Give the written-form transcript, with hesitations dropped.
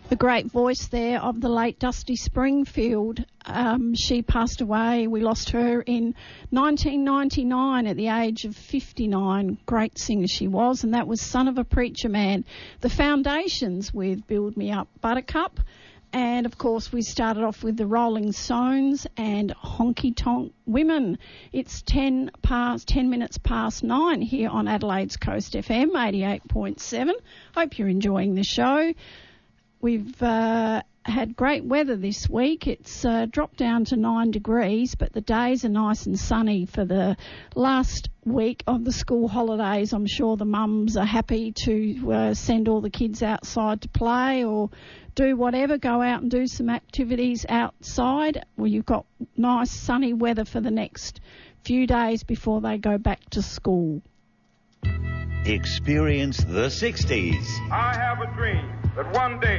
The great voice there of the late Dusty Springfield. She passed away. We lost her in 1999 at the age of 59. Great singer she was, and that was Son of a Preacher Man. The Foundations with Build Me Up Buttercup. And, of course, we started off with the Rolling Stones and Honky Tonk Women. It's 10 minutes past 9 here on Adelaide's Coast FM 88.7. Hope you're enjoying the show. We've had great weather this week. It's dropped down to 9 degrees, but the days are nice and sunny for the last week of the school holidays. I'm sure the mums are happy to send all the kids outside to play or do whatever, go out and do some activities outside. Well, you've got nice sunny weather for the next few days before they go back to school. Experience the 60s. I have a dream that one day